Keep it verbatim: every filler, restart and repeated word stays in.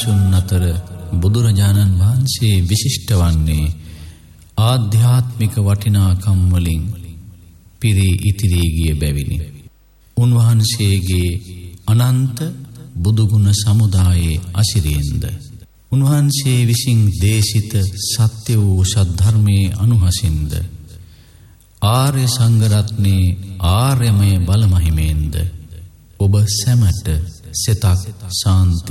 මිනිසුන් අතර බුදුරජාණන් වහන්සේ විශිෂ්ට වන්නේ ආධ්‍යාත්මික වටිනාකම් වලින් පිරී ඉතිරී ගිය බැවිනි. උන්වහන්සේගේ අනන්ත බුදුගුණ සමුදායේ අසිරියෙන්ද උන්වහන්සේ විසින් දේශිත සත්‍ය වූ සද්ධර්මයේ අනුහසින්ද ආර්ය සංඝරත්නයේ ආර්යමය බලමහිමෙන්ද ඔබ සැමට සෙතක් ශාන්ති